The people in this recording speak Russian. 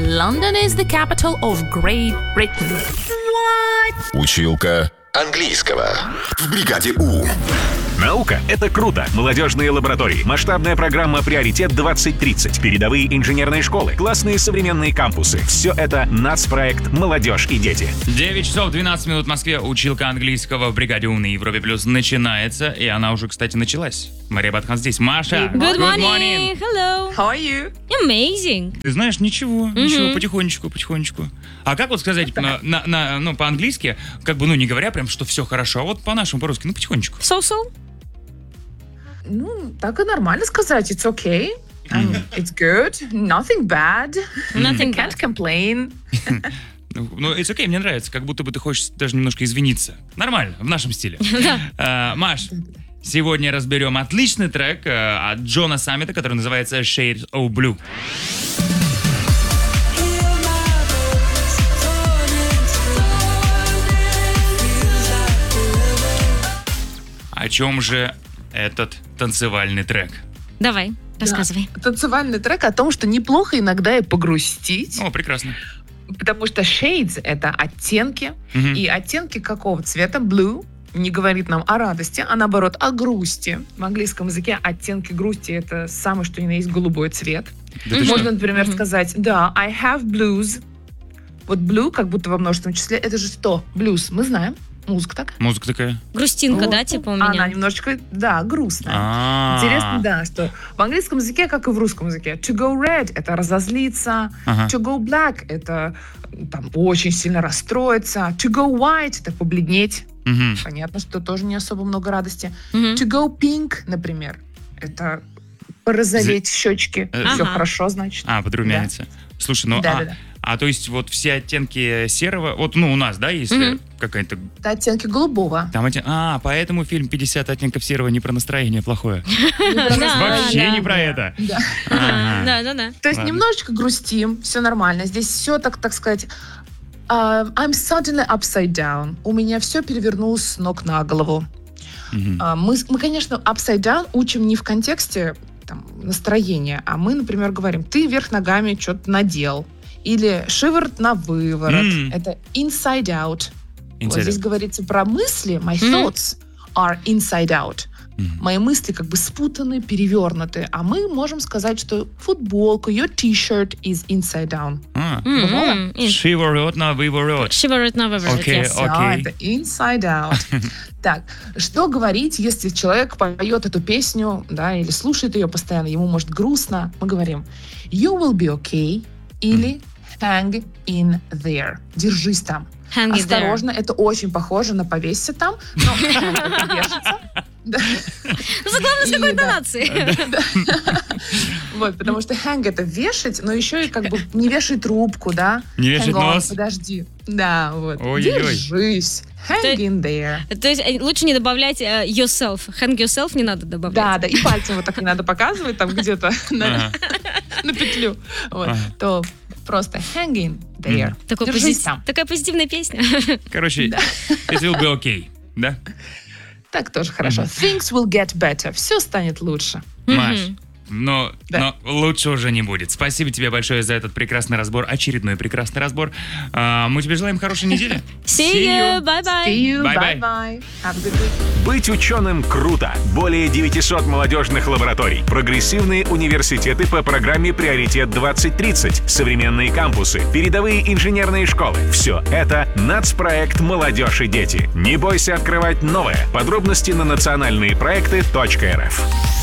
London is the capital of Great Britain. Училка английского в бригаде У. Наука — это круто. Молодежные лаборатории, масштабная программа «Приоритет-2030», передовые инженерные школы, классные современные кампусы. Все это нацпроект «Молодежь и дети». 9 часов 12 минут в Москве. Училка английского в бригаде У на Европе Плюс начинается. И она уже, кстати, началась. Мария Батхан здесь. Маша. Good morning. Hello. How are you? Amazing. Ты знаешь, ничего, потихонечку. А как вот сказать по-английски, как бы, не говоря прям, что все хорошо, а вот по-нашему, по-русски, потихонечку. So-so. Так и нормально сказать. It's okay. It's good. Nothing bad. Nothing Can't complain. It's okay, мне нравится, как будто бы ты хочешь даже немножко извиниться. Нормально, в нашем стиле. Маш, сегодня разберем отличный трек от Джона Саммита, который называется Shades of Blue. О чем же этот танцевальный трек? Давай, рассказывай. Да. Танцевальный трек о том, что неплохо иногда и погрустить. О, прекрасно. Потому что shades — это оттенки. И оттенки какого цвета? Blue не говорит нам о радости, а наоборот о грусти. В английском языке оттенки грусти — это самое, что ни на есть голубой цвет. Да Можно, например, сказать, да, I have blues. Вот blue, как будто во множественном числе, это же что? Blues, мы знаем. Музыка такая. Музыка такая. Грустинка, Вот. да, типа у меня? Она немножечко, да, грустная. Интересно, да, что в английском языке, как и в русском языке, to go red — это разозлиться, to go black — это там очень сильно расстроиться, to go white — это побледнеть. Понятно, что тоже не особо много радости. To go pink, например, это порозоветь щечки. Все хорошо, значит. Подрумяниться. Слушай, то есть вот все оттенки серого, вот, у нас, да, если какая-то... Это оттенки голубого. Там поэтому фильм «50 оттенков серого» не про настроение плохое. Вообще не про это. Да. То есть немножечко грустим, все нормально. Здесь все, так сказать, I'm suddenly upside down. У меня все перевернулось с ног на голову. Мы, конечно, upside down учим не в контексте настроения, а мы, например, говорим, ты вверх ногами что-то надел. Или шиворот на выворот. Это inside out. Вот здесь говорится про мысли. My thoughts are inside out. Мои мысли как бы спутаны, перевернуты. А мы можем сказать, что футболка, your t-shirt is inside down. Шиворот на выворот. Шиворот на выворот, Окей. Это inside out. Так, что говорить, если человек поет эту песню, да, или слушает ее постоянно, ему может грустно. Мы говорим you will be okay или hang in there. Держись там. Осторожно, это очень похоже на повесься там, но это вешаться. Главное, с какой интонацией. Вот, потому что hang — это вешать, но еще и как бы не вешай трубку, да? Не вешать нос. Подожди. Да, вот. Ой-ой-ой. Держись. Hang in there. То есть лучше не добавлять yourself. Hang yourself не надо добавлять. Да, и пальцем вот так не надо показывать там где-то на петлю. То просто hang in there. Держись там. Такая позитивная песня. Короче, it will be okay, да? Так тоже хорошо. Things will get better. Все станет лучше. Маш, но лучше уже не будет. Спасибо тебе большое за этот прекрасный разбор, очередной прекрасный разбор. Мы тебе желаем хорошей недели. See you, bye-bye. See you, Bye-bye. bye-bye. Have a good week. Быть ученым круто. Более 900 молодежных лабораторий. Прогрессивные университеты по программе «Приоритет-2030». Современные кампусы. Передовые инженерные школы. Все это нацпроект «Молодежь и дети». Не бойся открывать новое. Подробности на национальные проекты.рф.